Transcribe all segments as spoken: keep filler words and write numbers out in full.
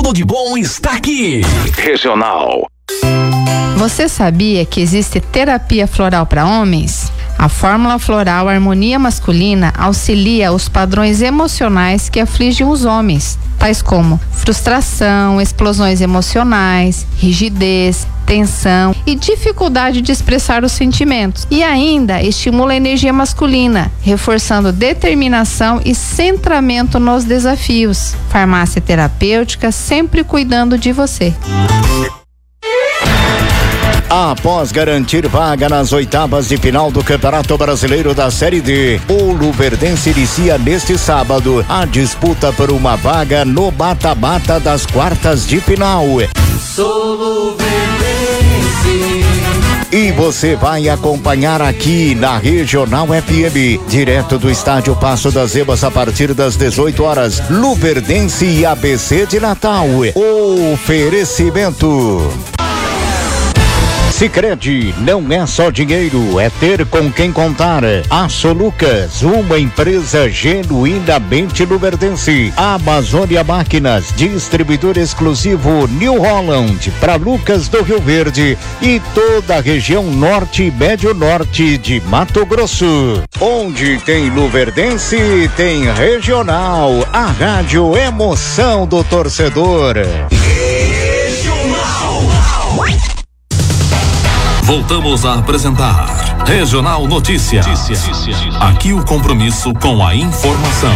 Tudo de bom está aqui. Regional. Você sabia que existe terapia floral para homens? A fórmula floral Harmonia Masculina auxilia os padrões emocionais que afligem os homens, tais como frustração, explosões emocionais, rigidez, tensão e dificuldade de expressar os sentimentos. E ainda estimula a energia masculina, reforçando determinação e centramento nos desafios. Farmácia terapêutica, sempre cuidando de você. Após garantir vaga nas oitavas de final do Campeonato Brasileiro da Série D, o Luverdense inicia neste sábado a disputa por uma vaga no mata-mata das quartas de final. Sou Luverdense. E você vai acompanhar aqui na Regional F M, direto do estádio Passo das Emas a partir das dezoito horas, Luverdense e A B C de Natal. Oferecimento Sicredi, não é só dinheiro, é ter com quem contar. Aço Lucas, uma empresa genuinamente luverdense. Amazônia Máquinas, distribuidor exclusivo New Holland para Lucas do Rio Verde e toda a região norte e médio norte de Mato Grosso. Onde tem luverdense, tem regional. A rádio emoção do torcedor. Voltamos a apresentar Regional Notícias. Aqui o compromisso com a informação.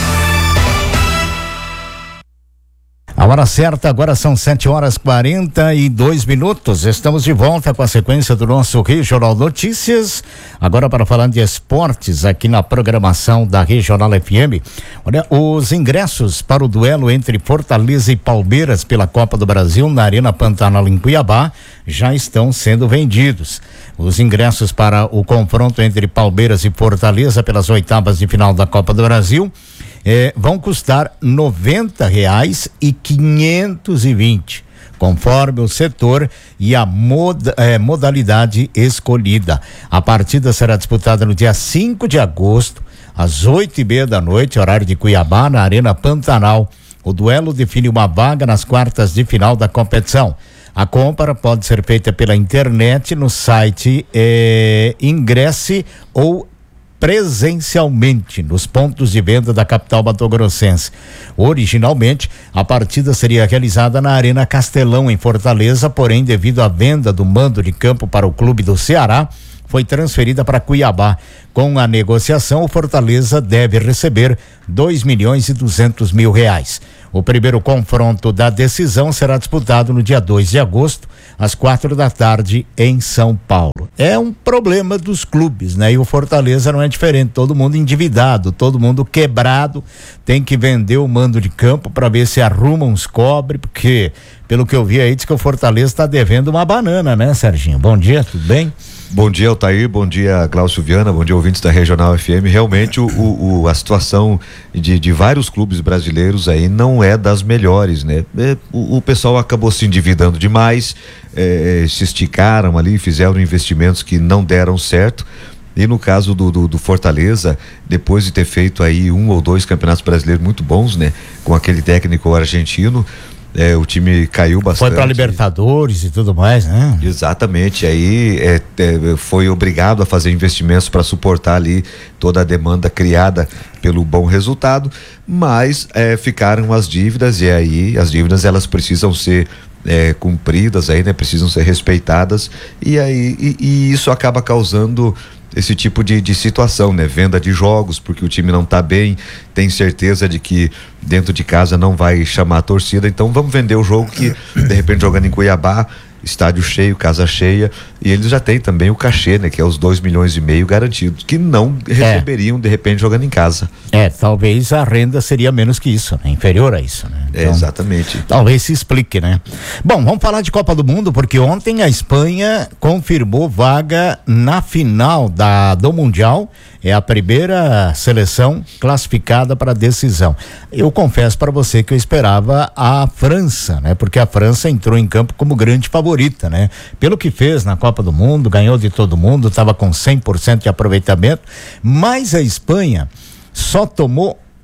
A hora certa agora são sete horas quarenta e dois minutos. Estamos de volta com a sequência do nosso Regional Notícias. Agora para falar de esportes aqui na programação da Regional F M. Olha, os ingressos para o duelo entre Fortaleza e Palmeiras pela Copa do Brasil na Arena Pantanal em Cuiabá já estão sendo vendidos. Os ingressos para o confronto entre Palmeiras e Fortaleza pelas oitavas de final da Copa do Brasil Eh, vão custar noventa reais e quinhentos e vinte, conforme o setor e a moda, eh, modalidade escolhida. A partida será disputada no dia cinco de agosto, às oito e meia da noite, horário de Cuiabá, na Arena Pantanal. O duelo define uma vaga nas quartas de final da competição. A compra pode ser feita pela internet no site eh, Ingresse ou presencialmente nos pontos de venda da capital matogrossense. Originalmente, a partida seria realizada na Arena Castelão, em Fortaleza, porém, devido à venda do mando de campo para o clube do Ceará, foi transferida para Cuiabá. Com a negociação, o Fortaleza deve receber dois milhões e duzentos mil reais. O primeiro confronto da decisão será disputado no dia dois de agosto, às quatro da tarde, em São Paulo. É um problema dos clubes, né? E o Fortaleza não é diferente, todo mundo endividado, todo mundo quebrado, tem que vender o mando de campo para ver se arruma uns cobre, porque, pelo que eu vi aí, diz que o Fortaleza está devendo uma banana, né, Serginho? Bom dia, tudo bem? Bom dia, Altair, bom dia, Glaucio Viana, bom dia, ouvintes da Regional F M. Realmente o, o, a situação de, de vários clubes brasileiros aí não é das melhores, né? É, o, o pessoal acabou se endividando demais, é, se esticaram ali, fizeram investimentos que não deram certo. E no caso do, do, do Fortaleza, depois de ter feito aí um ou dois campeonatos brasileiros muito bons, né? Com aquele técnico argentino, É, o time caiu bastante. Foi para Libertadores e tudo mais, né? Exatamente, aí é, é, foi obrigado a fazer investimentos para suportar ali toda a demanda criada pelo bom resultado, mas é, ficaram as dívidas e aí as dívidas elas precisam ser é, cumpridas aí, né? Precisam ser respeitadas e aí e, e isso acaba causando esse tipo de, de situação, né? Venda de jogos, porque o time não tá bem, tem certeza de que dentro de casa não vai chamar a torcida, então vamos vender o jogo que, de repente, jogando em Cuiabá, estádio cheio, casa cheia, e eles já têm também o cachê, né? Que é os dois milhões e meio garantidos, que não receberiam, é. de repente, jogando em casa. É, talvez a renda seria menos que isso, né? Inferior a isso, né? Então, é, exatamente. Talvez se explique, né? Bom, vamos falar de Copa do Mundo, porque ontem a Espanha confirmou vaga na final da, do Mundial. É a primeira seleção classificada para a decisão. Eu confesso para você que eu esperava a França, né? Porque a França entrou em campo como grande favorita, né? Pelo que fez na Copa do Mundo, ganhou de todo mundo, estava com cem por cento de aproveitamento, mas a Espanha só tomou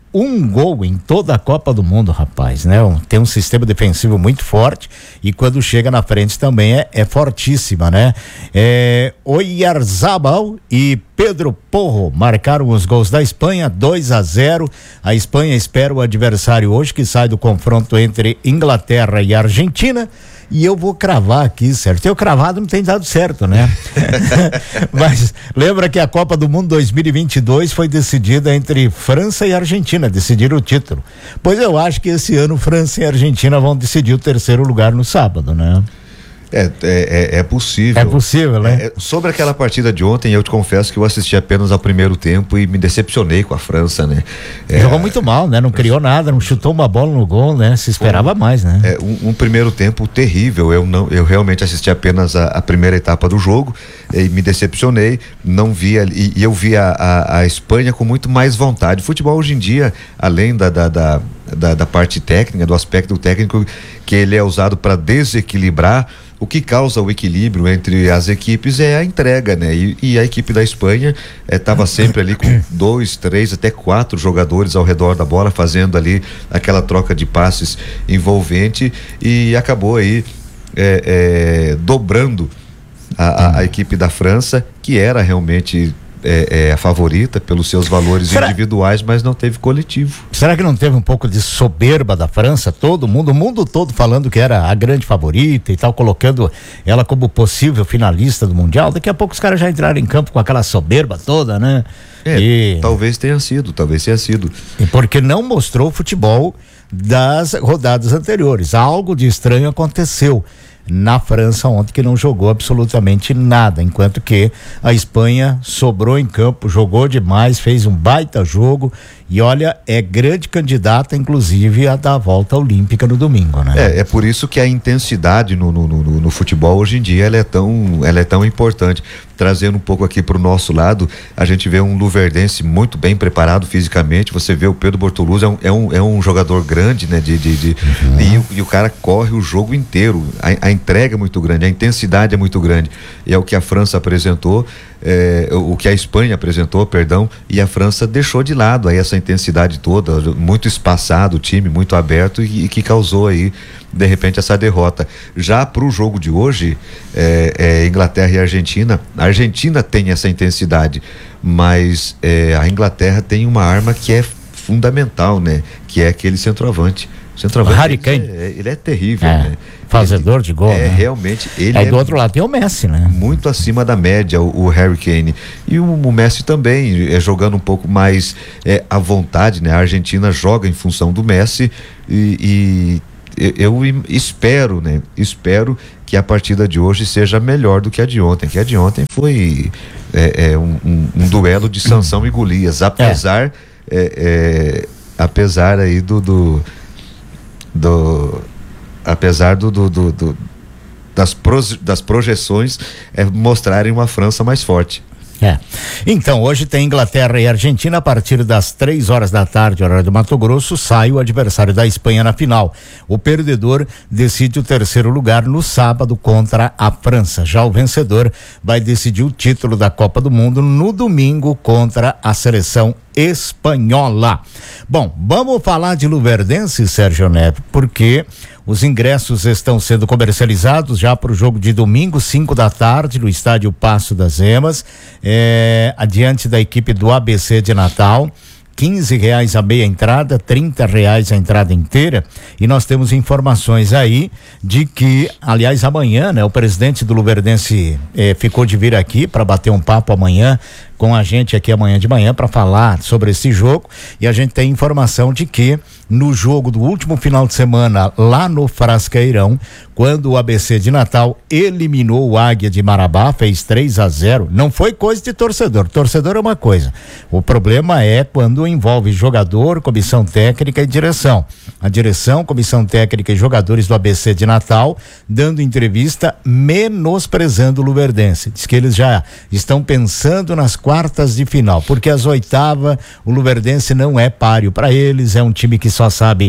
um gol em toda a Copa do Mundo, rapaz, né? Um, tem um sistema defensivo muito forte e quando chega na frente também é, é fortíssima, né? É, Oyarzabal e Pedro Porro marcaram os gols da Espanha, dois a zero. A Espanha espera o adversário hoje, que sai do confronto entre Inglaterra e Argentina. E eu vou cravar aqui, certo? Eu cravado não tem dado certo, né? Mas lembra que a Copa do Mundo dois mil e vinte e dois foi decidida entre França e Argentina, decidiram o título. Pois eu acho que esse ano França e Argentina vão decidir o terceiro lugar no sábado, né? É, é, é possível. É possível, né? É, sobre aquela partida de ontem, eu te confesso que eu assisti apenas ao primeiro tempo e me decepcionei com a França, né? É, jogou muito mal, né? Não criou nada, não chutou uma bola no gol, né? Se esperava um, mais, né? É, um, um primeiro tempo terrível. Eu não, eu realmente assisti apenas a, a primeira etapa do jogo e me decepcionei. Não vi e, e eu vi a, a, a Espanha com muito mais vontade. Futebol hoje em dia, além da, da, da, da, da parte técnica, do aspecto técnico, que ele é usado para desequilibrar. O que causa o equilíbrio entre as equipes é a entrega, né? E, e a equipe da Espanha estava eh, sempre ali com dois, três, até quatro jogadores ao redor da bola, fazendo ali aquela troca de passes envolvente e acabou aí é, é, dobrando a, a, a equipe da França, que era realmente É, é a favorita pelos seus valores Será... individuais, mas não teve coletivo. Será que não teve um pouco de soberba da França? Todo mundo, o mundo todo falando que era a grande favorita e tal, colocando ela como possível finalista do Mundial. Daqui a pouco os caras já entraram em campo com aquela soberba toda, né? É, e... talvez tenha sido, talvez tenha sido. E porque não mostrou o futebol das rodadas anteriores. Algo de estranho aconteceu na França ontem, que não jogou absolutamente nada, enquanto que a Espanha sobrou em campo, jogou demais, fez um baita jogo e olha, é grande candidata inclusive a dar a volta olímpica no domingo, né? É, é por isso que a intensidade no, no, no, no futebol hoje em dia ela é tão, ela é tão importante. Trazendo um pouco aqui para o nosso lado, a gente vê um luverdense muito bem preparado fisicamente. Você vê o Pedro Bortoluz, é um, é um, é um jogador grande, né? De, de, de uhum. e, e o cara corre o jogo inteiro. A, a entrega é muito grande, a intensidade é muito grande. E é o que a França apresentou, é, o que a Espanha apresentou, perdão, e a França deixou de lado aí essa intensidade toda, muito espaçado, o time muito aberto e, e que causou aí de repente essa derrota. Já para o jogo de hoje, é, é, Inglaterra e Argentina, a Argentina tem essa intensidade, mas é, a Inglaterra tem uma arma que é fundamental, né? Que é aquele centroavante. O centroavante, Harry Kane. É, ele é terrível, é, né? Fazedor ele, de gol, é, né? Realmente, ele Aí é do outro lado tem o Messi, né? Muito acima da média, o, o Harry Kane. E o, o Messi também, é, jogando um pouco mais é, à vontade, né? A Argentina joga em função do Messi e, e eu espero, né? Espero que a partida de hoje seja melhor do que a de ontem, que a de ontem foi é, é, um, um, um duelo de Sansão e Golias, apesar é. É, é, apesar aí do, do, do apesar do, do, do, do das, pro, das projeções é, mostrarem uma França mais forte. É. Então, hoje tem Inglaterra e Argentina a partir das três horas da tarde, horário do Mato Grosso, sai o adversário da Espanha na final. O perdedor decide o terceiro lugar no sábado contra a França. Já o vencedor vai decidir o título da Copa do Mundo no domingo contra a seleção espanhola. Bom, vamos falar de luverdense, Sérgio Neto, porque os ingressos estão sendo comercializados já para o jogo de domingo, cinco da tarde, no estádio Passo das Emas, é, adiante da equipe do A B C de Natal. quinze reais a meia entrada, trinta reais a entrada inteira, e nós temos informações aí de que, aliás, amanhã, né, o presidente do Luverdense eh, ficou de vir aqui para bater um papo amanhã com a gente aqui amanhã de manhã para falar sobre esse jogo, e a gente tem informação de que no jogo do último final de semana lá no Frasqueirão, quando o A B C de Natal eliminou o Águia de Marabá, fez três a zero, não foi coisa de torcedor, torcedor é uma coisa, o problema é quando envolve jogador, comissão técnica e direção. A direção, comissão técnica e jogadores do A B C de Natal dando entrevista menosprezando o Luverdense. Diz que eles já estão pensando nas quartas de final, porque as oitavas o Luverdense não é páreo para eles, é um time que só sabe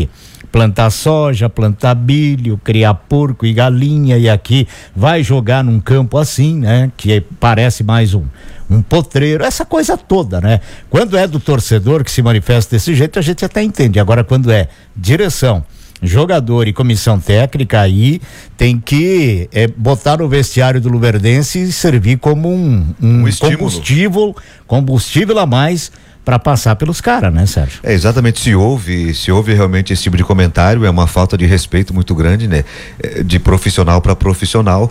plantar soja, plantar milho, criar porco e galinha, e aqui vai jogar num campo assim, né? Que parece mais um, um potreiro, essa coisa toda, né? Quando é do torcedor que se manifesta desse jeito, a gente até entende. Agora, quando é direção, jogador e comissão técnica, aí tem que é, botar no vestiário do Luverdense e servir como um, um, um combustível, combustível a mais para passar pelos caras, né, Sérgio? É, exatamente, se houve, se houve realmente esse tipo de comentário, é uma falta de respeito muito grande, né? De profissional para profissional,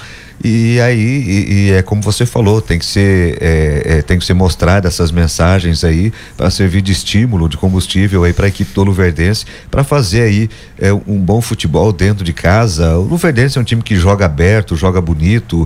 e aí, e, e é como você falou, tem que ser, é, é, tem que ser mostrada essas mensagens aí para servir de estímulo, de combustível aí para a equipe do Luverdense, para fazer aí é, um bom futebol dentro de casa. O Luverdense é um time que joga aberto, joga bonito,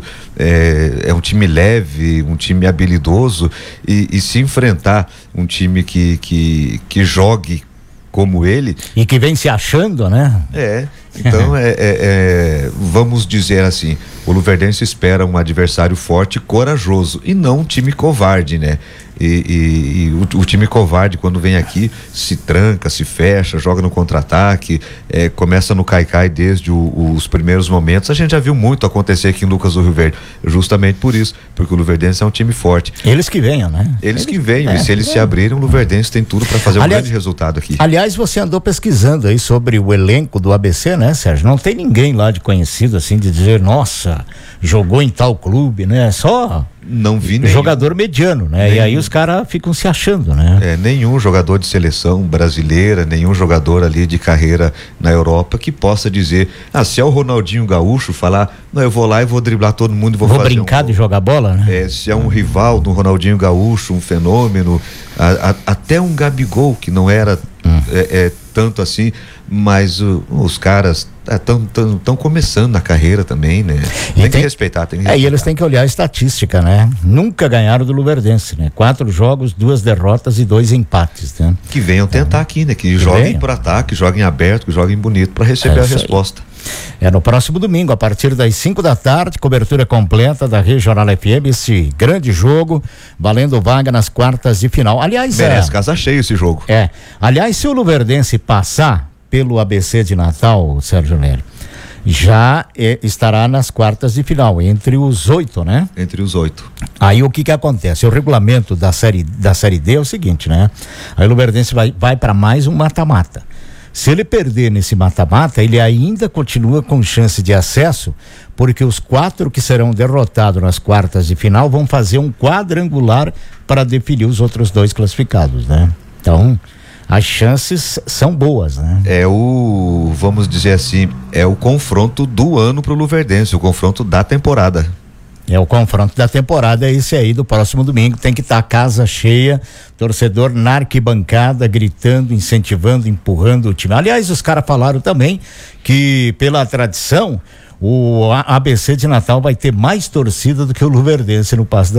é, é um time leve, um time habilidoso, e, e se enfrentar um time que, que, que jogue como ele. E que vem se achando, né? É, então é, é, é, vamos dizer assim, o Luverdense espera um adversário forte e corajoso, e não um time covarde, né? E, e, e o, o time covarde, quando vem aqui, se tranca, se fecha, joga no contra-ataque, é, começa no cai-cai desde o, os primeiros momentos. A gente já viu muito acontecer aqui em Lucas do Rio Verde, justamente por isso, porque o Luverdense é um time forte. Eles que venham, né? Eles, eles que venham, é, e se eles é. se abrirem, o Luverdense tem tudo para fazer aliás, um grande resultado aqui. Aliás, você andou pesquisando aí sobre o elenco do A B C, né, Sérgio? Não tem ninguém lá de conhecido, assim, de dizer, nossa, jogou em tal clube, né? Só não vi nenhum jogador mediano, né? Nenhum. E aí os caras ficam se achando, né? É, nenhum jogador de seleção brasileira, nenhum jogador ali de carreira na Europa que possa dizer, ah, se é o Ronaldinho Gaúcho falar, não, eu vou lá e vou driblar todo mundo e vou, vou fazer brincar um de jogar bola, né? É, se é um rival do Ronaldinho Gaúcho, um fenômeno, a, a, até um Gabigol, que não era hum. é, é, tanto assim, mas uh, os caras estão é, tão, tão começando na carreira também, né? Tem, tem que respeitar, tem que respeitar. É, e eles têm que olhar a estatística, né? Nunca ganharam do Luverdense, né? Quatro jogos, duas derrotas e dois empates, né? Que venham tentar é. aqui, né? Que, que joguem venham. por ataque, joguem aberto, que joguem bonito para receber é a resposta. Aí. É no próximo domingo, a partir das cinco da tarde, cobertura completa da Regional F M, esse grande jogo, valendo vaga nas quartas de final. Aliás, merece é, casa cheia esse jogo. É. Aliás, se o Luverdense passar pelo A B C de Natal, Sérgio Nélio, já é, estará nas quartas de final, entre os oito, né? Entre os oito. Aí o que que acontece? O regulamento da série, da série D é o seguinte, né? Aí o Luverdense vai, vai para mais um mata-mata. Se ele perder nesse mata-mata, ele ainda continua com chance de acesso, porque os quatro que serão derrotados nas quartas de final vão fazer um quadrangular para definir os outros dois classificados, né? Então, as chances são boas, né? É o, vamos dizer assim, é o confronto do ano pro Luverdense, o confronto da temporada. É o confronto da temporada, é esse aí do próximo domingo, tem que estar tá casa cheia, torcedor na arquibancada, gritando, incentivando, empurrando o time. Aliás, os caras falaram também que, pela tradição, o A B C de Natal vai ter mais torcida do que o Luverdense no Passo da